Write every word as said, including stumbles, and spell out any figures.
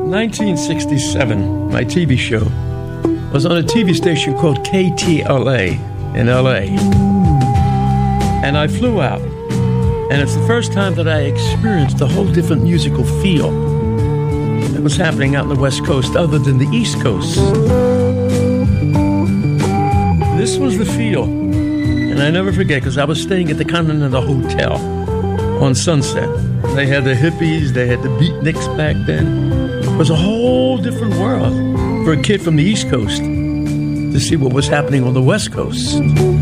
nineteen sixty-seven, my T V show was on a T V station called K T L A in L A. And I flew out. And it's the first time that I experienced a whole different musical feel that was happening out on the West Coast other than the East Coast. This was the feel. And I never forget, because I was staying at the Continental Hotel on Sunset. They had the hippies, they had the beatniks back then. It was a whole different world for a kid from the East Coast to see what was happening on the West Coast.